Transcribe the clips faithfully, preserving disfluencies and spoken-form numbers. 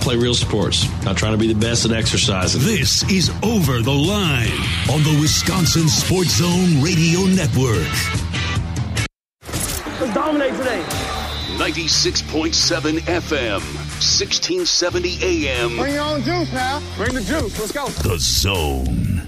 play real sports. Not trying to be the best at exercising. This is Over the Line on the Wisconsin Sports Zone Radio Network. Let's dominate today. ninety-six point seven F M, sixteen seventy A M. Bring your own juice now. Bring the juice. Let's go. The Zone.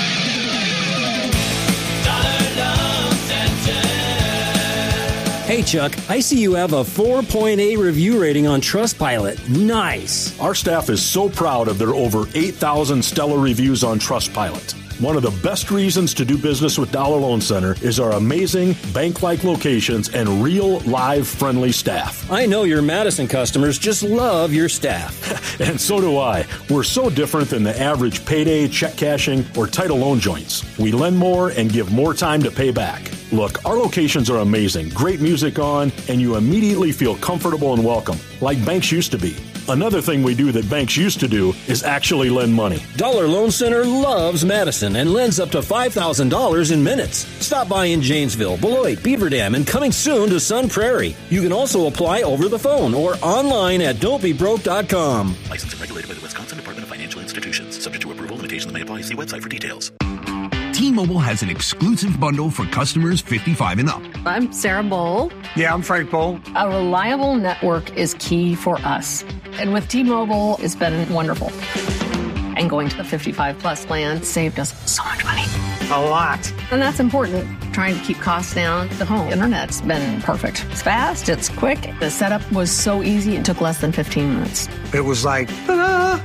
Hey, Chuck, I see you have a four point eight review rating on Trustpilot. Nice. Our staff is so proud of their over eight thousand stellar reviews on Trustpilot. One of the best reasons to do business with Dollar Loan Center is our amazing bank-like locations and real, live, friendly staff. I know your Madison customers just love your staff. And so do I. We're so different than the average payday, check cashing, or title loan joints. We lend more and give more time to pay back. Look, our locations are amazing, great music on, and you immediately feel comfortable and welcome, like banks used to be. Another thing we do that banks used to do is actually lend money. Dollar Loan Center loves Madison and lends up to five thousand dollars in minutes. Stop by in Janesville, Beloit, Beaver Dam, and coming soon to Sun Prairie. You can also apply over the phone or online at don't be broke dot com. Licensed and regulated by the Wisconsin Department of Financial Institutions. Subject to approval, limitations may apply. See website for details. T-Mobile has an exclusive bundle for customers fifty-five and up. I'm Sarah Bowl. Yeah, I'm Frank Bowl. A reliable network is key for us. And with T-Mobile, it's been wonderful. And going to the fifty-five plus plan saved us so much money. A lot. And that's important. Trying to keep costs down. The home internet's been perfect. It's fast, it's quick. The setup was so easy, it took less than fifteen minutes. It was like, ta-da!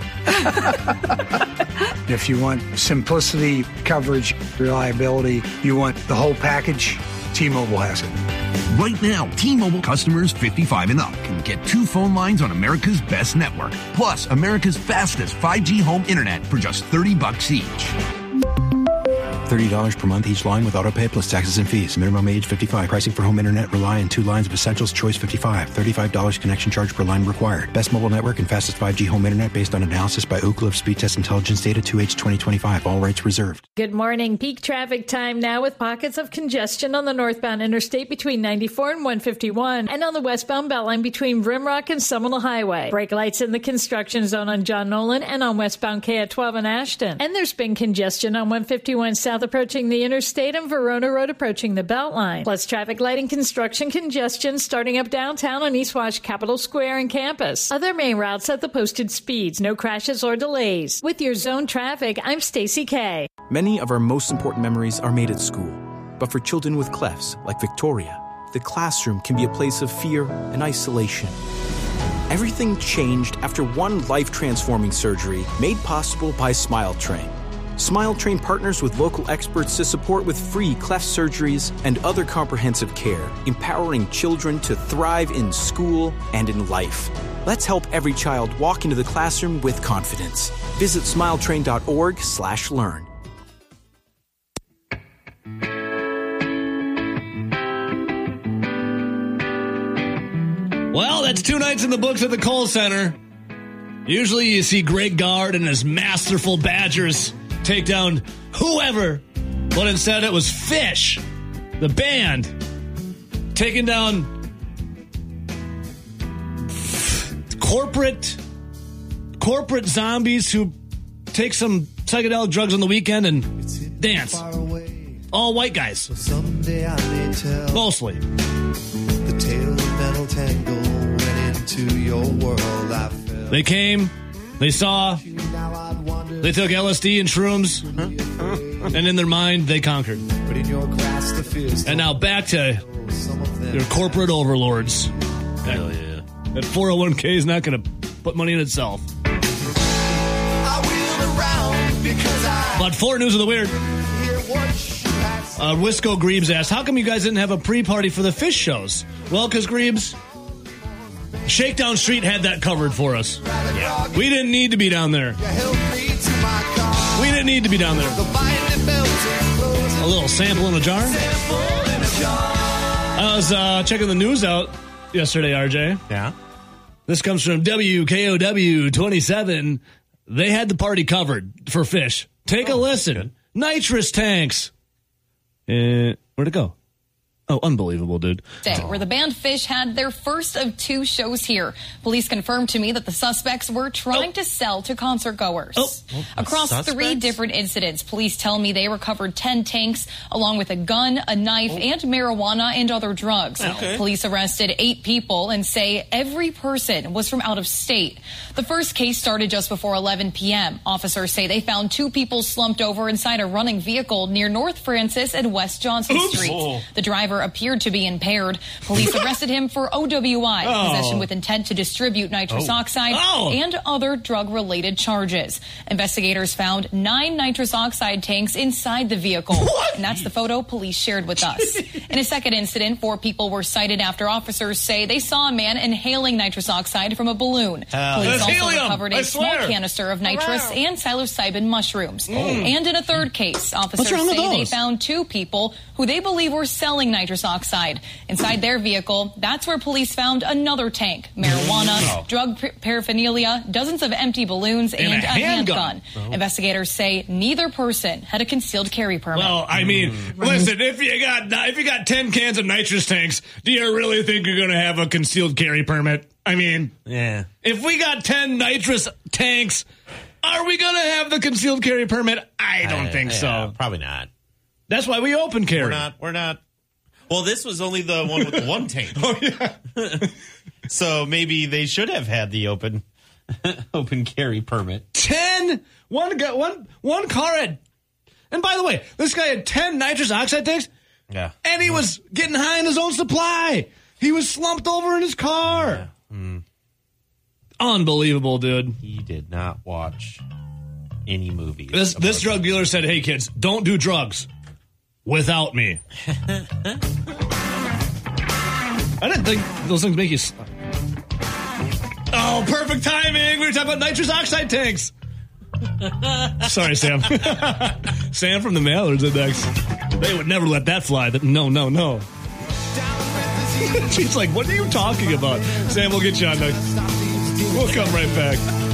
If you want simplicity, coverage, reliability, you want the whole package, T-Mobile has it. Right now, T-Mobile customers fifty-five and up can get two phone lines on America's best network, plus America's fastest five G home internet for just thirty bucks each. thirty dollars per month each line with autopay plus taxes and fees. Minimum age fifty-five. Pricing for home internet rely on two lines of Essentials Choice fifty-five. thirty-five dollars connection charge per line required. Best mobile network and fastest five G home internet based on analysis by Ookla of Speed Test Intelligence data two H twenty twenty-five. All rights reserved. Good morning. Peak traffic time now with pockets of congestion on the northbound interstate between ninety-four and one fifty-one and on the westbound Beltline between Rimrock and Seminole Highway. Brake lights in the construction zone on John Nolan and on westbound K at twelve in Ashton. And there's been congestion on one fifty-one south approaching the interstate and Verona Road approaching the Beltline. Plus traffic light and construction congestion starting up downtown on East Wash, Capitol Square, and campus. Other main routes at the posted speeds. No crashes or delays. With your zone traffic, I'm Stacy Kay. Many of our most important memories are made at school. But for children with clefts, like Victoria, the classroom can be a place of fear and isolation. Everything changed after one life-transforming surgery made possible by Smile Train. Smile Train partners with local experts to support with free cleft surgeries and other comprehensive care, empowering children to thrive in school and in life. Let's help every child walk into the classroom with confidence. Visit smiletrain.org slash learn. Well, that's two nights in the books at the Kohl Center. Usually you see Greg Gard and his masterful Badgers take down whoever, but instead it was Fish, the band, taking down corporate corporate zombies who take some psychedelic drugs on the weekend and dance. All white guys. Mostly. The tale of metal tangle went into your world. I felt. They came, they saw, they took L S D and shrooms, and in their mind, they conquered. And now back to your corporate overlords. Hell yeah. That four oh one k is not going to put money in itself. But for news of the weird, uh, Wisco Greaves asked, how come you guys didn't have a pre-party for the Fish shows? Well, because Greaves, Shakedown Street had that covered for us. Yeah. We didn't need to be down there. We didn't need to be down there. A little sample in a jar. I was uh, checking the news out yesterday, R J. Yeah. This comes from W K O W twenty-seven. They had the party covered for Fish. Take oh, a listen. Good. Nitrous tanks. Uh, where'd it go? Oh, unbelievable, dude. Day, where the band Fish had their first of two shows here. Police confirmed to me that the suspects were trying oh. to sell to concert goers. Oh. Oh, Across suspects? three different incidents, police tell me they recovered ten tanks, along with a gun, a knife, oh. and marijuana and other drugs. Okay. Police arrested eight people and say every person was from out of state. The first case started just before eleven p.m. Officers say they found two people slumped over inside a running vehicle near North Francis and West Johnson Oops. Street. Oh. The driver appeared to be impaired. Police arrested him for O W I, oh. possession with intent to distribute nitrous oh. oxide, oh. and other drug-related charges. Investigators found nine nitrous oxide tanks inside the vehicle. What? And that's the photo police shared with us. In a second incident, four people were cited after officers say they saw a man inhaling nitrous oxide from a balloon. Uh, police also helium. recovered a small canister of nitrous wow. and psilocybin mushrooms. Mm. And in a third case, officers say they found two people who they believe were selling nitrous oxide. Inside their vehicle, that's where police found another tank, marijuana, no. drug paraphernalia, dozens of empty balloons, and, and a, a handgun. handgun. Oh. Investigators say neither person had a concealed carry permit. Well, I mean, mm. listen, if you got if you got ten cans of nitrous tanks, do you really think you're going to have a concealed carry permit? I mean, yeah. If we got ten nitrous tanks, are we going to have the concealed carry permit? I don't uh, think yeah, so. Probably not. That's why we open carry. We're not. We're not. Well, this was only the one with the one tank. Oh, yeah. So maybe they should have had the open open carry permit. Ten? One, one, one car had... And by the way, this guy had ten nitrous oxide tanks. Yeah. And he was getting high in his own supply. He was slumped over in his car. Yeah. Mm. Unbelievable, dude. He did not watch any movies. This, this drug dealer said, hey, kids, don't do drugs without me. I didn't think those things make you... Oh, perfect timing. We were talking about nitrous oxide tanks. Sorry, Sam. Sam from the Mallards Index. They would never let that fly. No, no, no. She's like, what are you talking about? Sam, we'll get you on next. We'll come right back.